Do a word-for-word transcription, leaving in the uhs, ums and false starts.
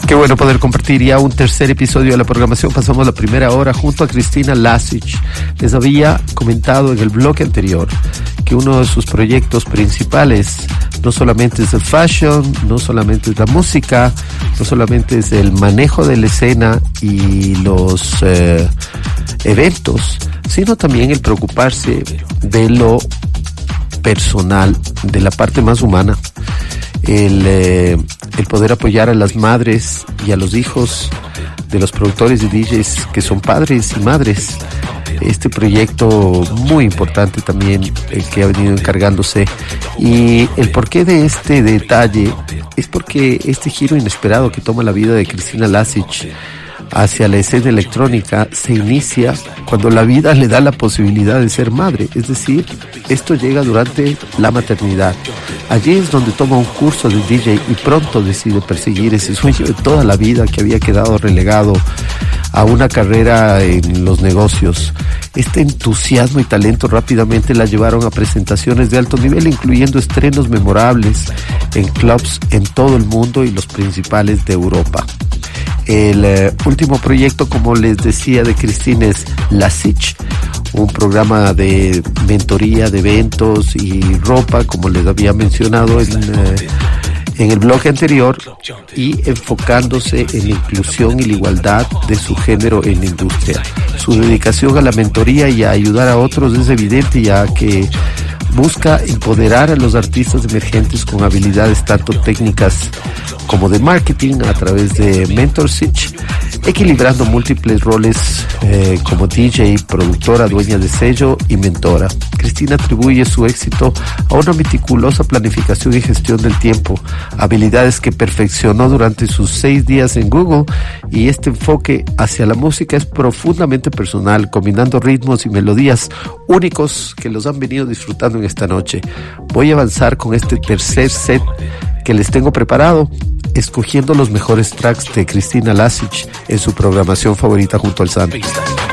Qué bueno poder compartir ya un tercer episodio de la programación. Pasamos la primera hora junto a Cristina Lasic. Les había comentado en el bloque anterior que uno de sus proyectos principales no solamente es el fashion, no solamente es la música, no solamente es el manejo de la escena y los eh, eventos, sino también el preocuparse de lo personal, de la parte más humana. El, eh, el poder apoyar a las madres y a los hijos de los productores y D Js que son padres y madres. Este proyecto muy importante también, el que ha venido encargándose. Y el porqué de este detalle es porque este giro inesperado que toma la vida de Cristina Lasic hacia la escena electrónica se inicia cuando la vida le da la posibilidad de ser madre, es decir, esto llega durante la maternidad. Allí es donde toma un curso de D J y pronto decide perseguir ese sueño de toda la vida que había quedado relegado a una carrera en los negocios. Este entusiasmo y talento rápidamente la llevaron a presentaciones de alto nivel, incluyendo estrenos memorables en clubs en todo el mundo y los principales de Europa. El eh, último proyecto, como les decía, de Cristina es Lasic, un programa de mentoría de eventos y ropa, como les había mencionado en, eh, en el bloque anterior, y enfocándose en la inclusión y la igualdad de su género en la industria. Su dedicación a la mentoría y a ayudar a otros es evidente, ya que busca empoderar a los artistas emergentes con habilidades tanto técnicas como de marketing a través de mentorship, equilibrando múltiples roles eh, como D J, productora, dueña de sello y mentora. Cristina atribuye su éxito a una meticulosa planificación y gestión del tiempo, habilidades que perfeccionó durante sus seis días en Google, y este enfoque hacia la música es profundamente personal, combinando ritmos y melodías únicos que los han venido disfrutando en esta noche. Voy a avanzar con este tercer set que les tengo preparado, escogiendo los mejores tracks de Cristina Lasic en su programación favorita junto al Santo.